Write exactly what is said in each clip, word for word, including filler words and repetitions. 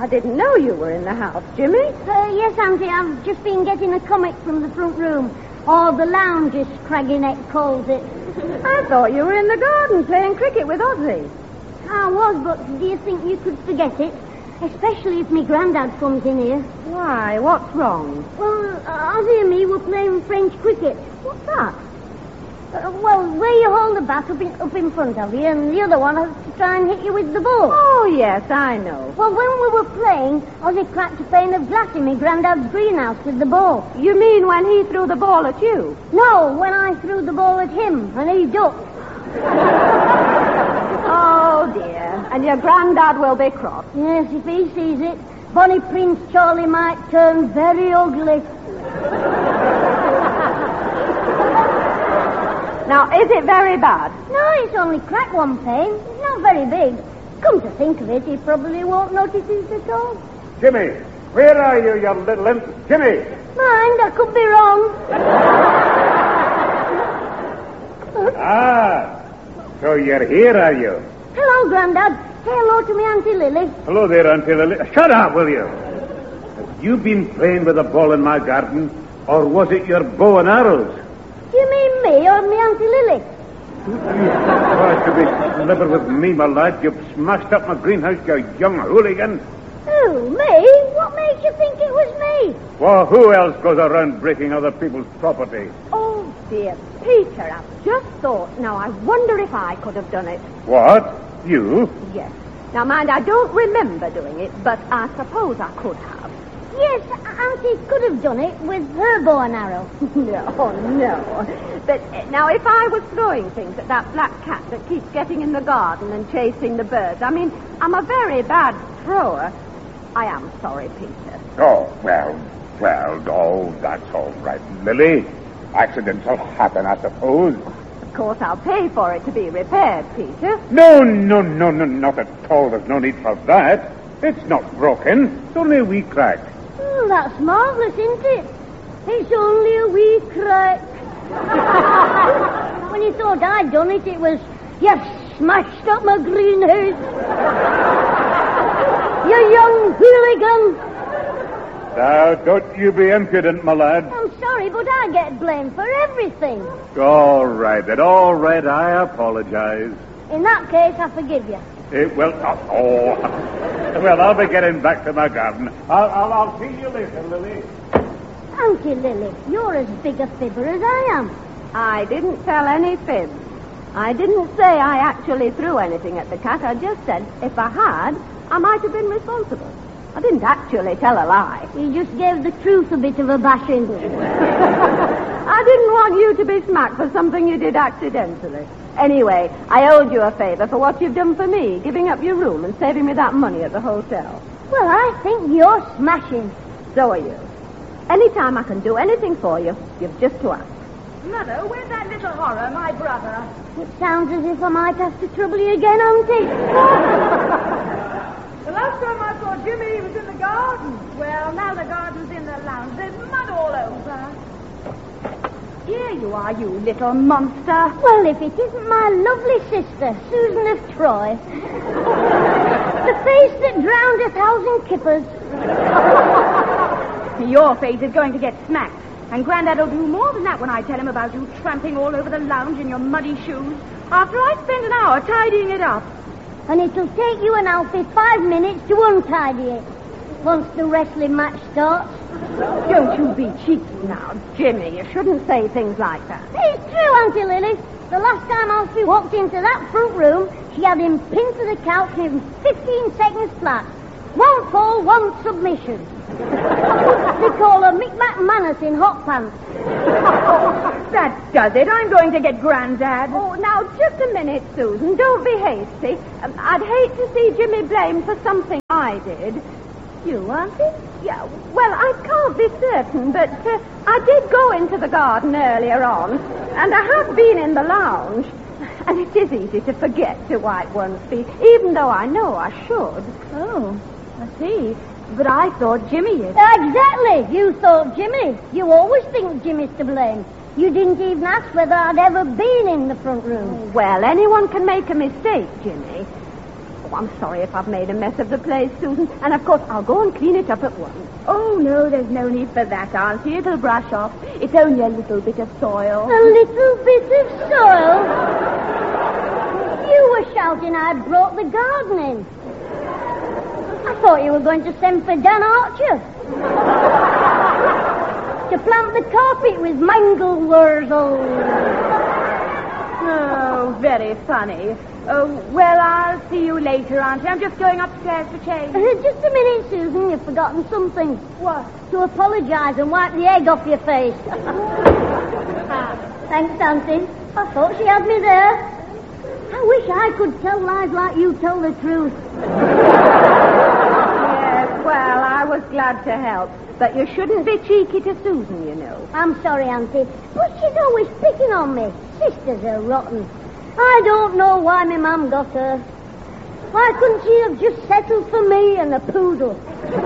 I didn't know you were in the house, Jimmy. Uh, yes, Auntie, I've just been getting a comic from the front room. Or the lounge, as Craggy Neck calls it. I thought you were in the garden playing cricket with Ozzy. I was, but do you think you could forget it? Especially if me grandad comes in here. Why? What's wrong? Well, uh, Ozzy and me were playing French cricket. What's that? Uh, well, where you hold the bat up in, up in front of you, and the other one has to try and hit you with the ball. Oh, yes, I know. Well, when we were playing, Ozzy cracked a pane of glass in me granddad's greenhouse with the ball. You mean when he threw the ball at you? No, when I threw the ball at him, and he ducked. Oh, dear. And your granddad will be cross. Yes, if he sees it, Bonnie Prince Charlie might turn very ugly. Now, is it very bad? No, it's only cracked one pane. It's not very big. Come to think of it, he probably won't notice it at all. Jimmy, where are you, you little imp? Jimmy! Mind, I could be wrong. Ah, so you're here, are you? Hello, Grandad. Say hello to me Auntie Lily. Hello there, Auntie Lily. Shut up, will you? Have you been playing with a ball in my garden, or was it your bow and arrows? Do you mean me or me Auntie Lily? You try to be clever with me, my lad. You've smashed up my greenhouse, you young hooligan. Who, me? What makes you think it was me? Well, who else goes around breaking other people's property? Oh, dear. Peter, I've just thought. Now, I wonder if I could have done it. What? You? Yes. Now, mind, I don't remember doing it, but I suppose I could have. Yes, Auntie could have done it with her bow and arrow. No, no. But uh, now, if I was throwing things at that black cat that keeps getting in the garden and chasing the birds, I mean, I'm a very bad thrower. I am sorry, Peter. Oh, well, well, oh, that's all right, Lily. Accidents will happen, I suppose. Of course, I'll pay for it to be repaired, Peter. No, no, no, no, not at all. There's no need for that. It's not broken. It's only a wee crack. Oh, that's marvellous, isn't it? It's only a wee crack. When you thought I'd done it, it was, you smashed up my greenhouse. You young hooligan. Now, don't you be impudent, my lad. I'm sorry, but I get blamed for everything. All right, then. All right, I apologize. In that case, I forgive you. Eh, well, oh, oh. Well, I'll be getting back to my garden. I'll, I'll, I'll see you later, Lily. Auntie Lily, you're as big a fibber as I am. I didn't tell any fibs. I didn't say I actually threw anything at the cat. I just said if I had, I might have been responsible. I didn't actually tell a lie. You just gave the truth a bit of a bashing. I didn't want you to be smacked for something you did accidentally. Anyway, I owed you a favor for what you've done for me, giving up your room and saving me that money at the hotel. Well, I think you're smashing. So are you. Anytime I can do anything for you, you've just to ask. Mother, where's that little horror, my brother? It sounds as if I might have to trouble you again, Auntie. The last time I saw Jimmy, he was in the garden. Well, now the garden's in the lounge. There's mud all over. Here you are, you little monster. Well, if it isn't my lovely sister, Susan of Troy. The face that drowned a thousand kippers. Your face is going to get smacked. And Grandad will do more than that when I tell him about you tramping all over the lounge in your muddy shoes after I spent an hour tidying it up. And it'll take you and Alfie five minutes to untidy it once the wrestling match starts. Don't you be cheeky now, Jimmy. You shouldn't say things like that. It's true, Auntie Lily. The last time Alfie walked into that front room, she had him pinned to the couch in fifteen seconds flat. One fall, one submission. They call her Micmac Manus in hot pants. That does it. I'm going to get Grandad. Oh, now, just a minute, Susan. Don't be hasty. Um, I'd hate to see Jimmy blamed for something I did. You, Auntie? Yeah, well, I can't be certain, but uh, I did go into the garden earlier on, and I have been in the lounge. And it is easy to forget to wipe one's feet, even though I know I should. Oh, I see. But I thought Jimmy is. Exactly. You thought Jimmy. You always think Jimmy's to blame. You didn't even ask whether I'd ever been in the front room. Well, anyone can make a mistake, Jimmy. Oh, I'm sorry if I've made a mess of the place, Susan. And, of course, I'll go and clean it up at once. Oh, no, there's no need for that, Auntie. It'll brush off. It's only a little bit of soil. A little bit of soil? You were shouting I brought the garden in. I thought you were going to send for Dan Archer to plant the carpet with mangel-wurzel. Oh, very funny. Oh, well, I'll see you later, Auntie. I'm just going upstairs to change. Uh, just a minute, Susan. You've forgotten something. What? To apologise and wipe the egg off your face. Thanks, Auntie. I thought she had me there. I wish I could tell lies like you tell the truth. Yes, well, I was glad to help. But you shouldn't be cheeky to Susan, you know. I'm sorry, Auntie, but she's always picking on me. Sisters are rotten. I don't know why my mum got her. Why couldn't she have just settled for me and a poodle?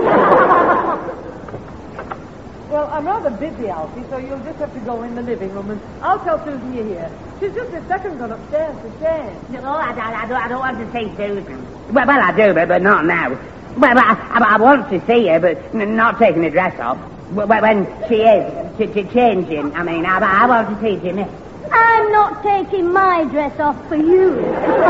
Well, I'm rather busy, Alfie, so you'll just have to go in the living room, and I'll tell Susan you're here. She's just a second gone upstairs to change. No, I, I, I, don't, I don't want to see Susan. Well, well I do, but, but not now. Well, I, I, I want to see her, but n- not taking the dress off. Well, when she is ch- ch- changing, I mean, I, I want to see Jimmy. I'm not taking my dress off for you.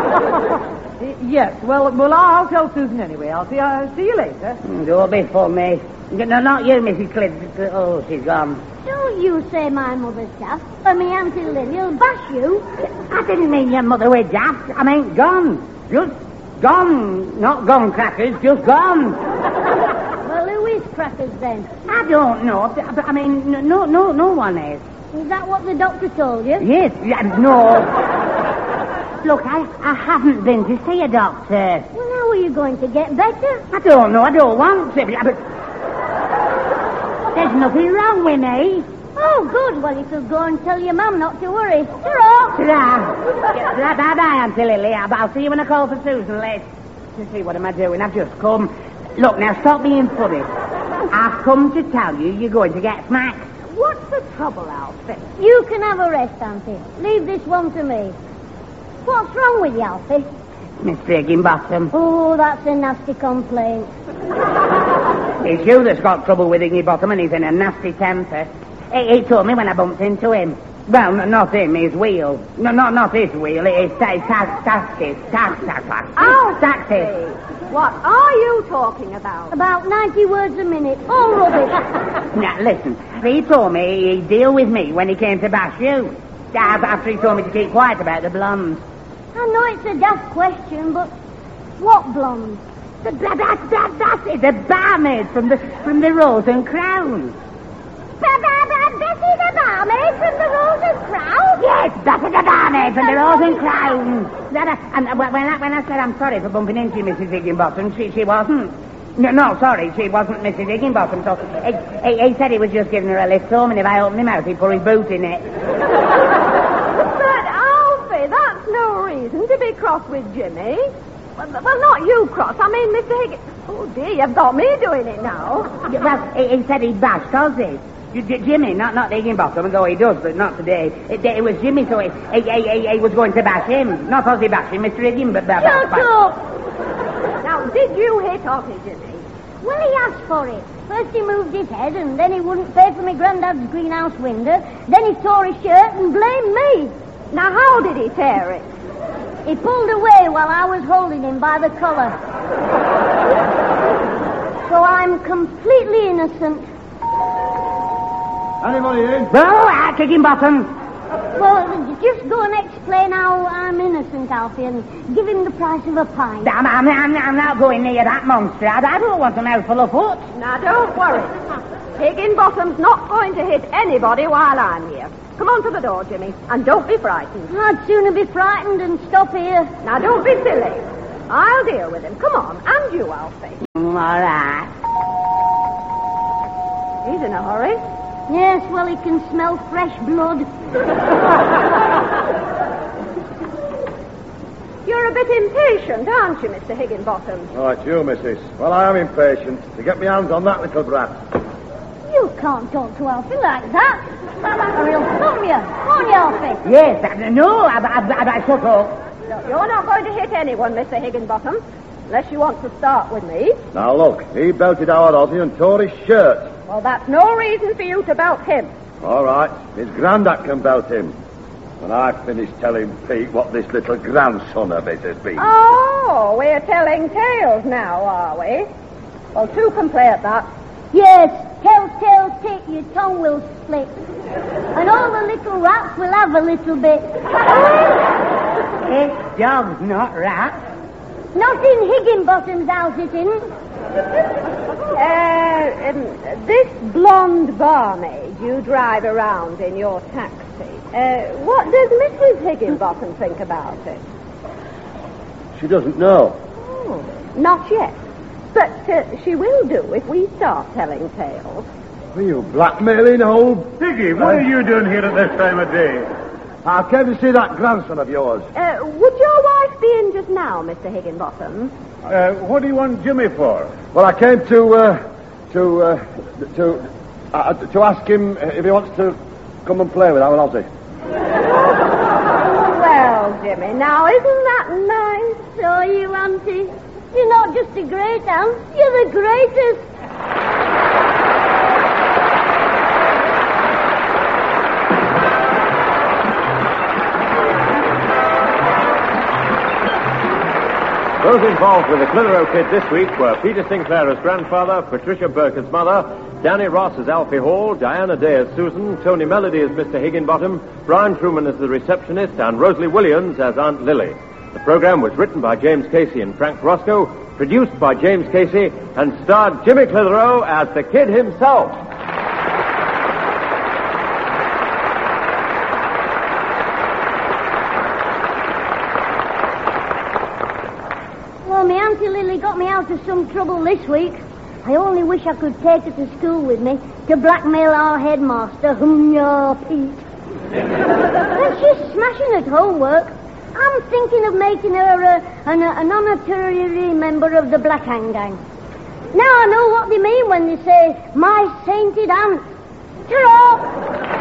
Yes, well, well, I'll tell Susan anyway, Alfie. I'll see you later. Don't be funny. No, not you, Missus Cliff. Oh, she's gone. Don't you say my mother's daft, or me Auntie Lily'll bash you. I didn't mean your mother was daft. I mean gone. Just gone. Not gone crackers, just gone. Well, who is Crackers then? I don't know. But, I mean, no, no, no one is. Is that what the doctor told you? Yes, yeah, no. Look, I, I haven't been to see a doctor. Well, how are you going to get better? I don't know. I don't want to. But there's nothing wrong with me. Oh, good. Well, you could go and tell your mum not to worry. Ta-ra! Ta-ra. Bye-bye, Auntie Lily. I'll I'll see you when I call for Susan later. To see what am I doing? I've just come. Look, now, stop being funny. I've come to tell you you're going to get smacked. What's the trouble, Alfie? You can have a rest, Auntie. Leave this one to me. What's wrong with you, Alfie? Mister Higginbottom. Oh, that's a nasty complaint. It's you that's got trouble with Higginbottom, and he's in a nasty temper. He, he told me when I bumped into him. Well, n- not him, his wheel. No, not not his wheel. It's ta- ta- taxis. Ta- ta- ta- Oh, taxis. What are you talking about? About ninety words a minute. All rubbish. Now, listen. He told me he'd deal with me when he came to bash you. After he told me to keep quiet about the blondes. I know it's a daft question, but what blonde? The, that, that, that, that's it. The barmaid from the from the Rose and Crown. Bessie the barmaid from the Rose and Crown? Yes, Bessie the barmaid from the Rose and Crown. That, uh, and uh, when I when I said I'm sorry for bumping into you, Missus Higginbottom, she she wasn't. No, no, sorry, she wasn't Missus Higginbottom. So he, he, he said he was just giving her a lift home, and if I opened my mouth, he'd put his boot in it. But, Alfie, that's no reason to be cross with Jimmy. Well, well, not you cross. I mean, Mister Higgins. Oh, dear, you've got me doing it now. Yeah, well, he, he said he'd bash Cosy. J- J- Jimmy, not not Higginbottom, though he does, but not today. It, it was Jimmy, so he, he, he, he, he was going to bash him. Not Ozzy bashing Mister Higginbottom. But, Shut up! Now, did you hit Ozzy, Jimmy? Well, he asked for it. First he moved his head, and then he wouldn't pay for my granddad's greenhouse window. Then he tore his shirt and blamed me. Now, how did he tear it? He pulled away while I was holding him by the collar. So I'm completely innocent. Anybody in? Oh, ah, Higginbottom. Well, just go and explain how I'm innocent, Alfie, and give him the price of a pint. I'm, I'm, I'm, I'm not going near that monster. I, I don't want a mouthful of foot. Now, don't worry. Higginbottom's not going to hit anybody while I'm here. Come on to the door, Jimmy, and don't be frightened. I'd sooner be frightened and stop here. Now, don't be silly. I'll deal with him. Come on, and you, Alfie. Mm, all right. He's in a hurry. Yes, well, he can smell fresh blood. You're a bit impatient, aren't you, Mister Higginbottom? Oh, it's you, missus. Well, I am impatient to get my hands on that little brat. You can't talk to Alfie like that. Or he'll thump you. Won't you, Alfie? Yes, I, no, I, I, I, I shut up. No, you're not going to hit anyone, Mister Higginbottom. unless you want to start with me. Now look, he belted our Ozzy and tore his shirt. Well, that's no reason for you to belt him. All right, his grandad can belt him. When I finish telling Pete what this little grandson of his has been. Oh, we're telling tales now, are we? Well, two can play at that. Yes, tell, tell, tick, your tongue will split. And all the little rats will have a little bit. It's dogs, not rats. Not in Higginbottom's house, it isn't. Uh, um, this blonde barmaid you drive around in your taxi, uh, what does Missus Higginbottom think about it? She doesn't know. Oh, not yet. But uh, she will do if we start telling tales. Are you blackmailing old... Piggy, what are you doing here at this time of day? I came to see that grandson of yours. Uh, would your wife be in just now, Mister Higginbottom? Uh, what do you want Jimmy for? Well, I came to, uh, to, uh, to, uh, to ask him if he wants to come and play with our Ozzy. Well, Jimmy, now isn't that nice? So you, Auntie. You're not just a great aunt, you're the greatest. Those involved with the Clitheroe Kid this week were Peter Sinclair as grandfather, Patricia Burke as mother, Danny Ross as Alfie Hall, Diana Day as Susan, Tony Melody as Mister Higginbottom, Brian Truman as the receptionist, and Rosalie Williams as Aunt Lily. The program was written by James Casey and Frank Roscoe, produced by James Casey, and starred Jimmy Clitheroe as the Kid himself. Well, my Auntie Lily got me out of some trouble this week. I only wish I could take her to school with me to blackmail our headmaster, Humya Pete. And she's smashing at homework. I'm thinking of making her a, an, an honorary member of the Black Hand Gang. Now I know what they mean when they say, my sainted aunt. Ta-ra!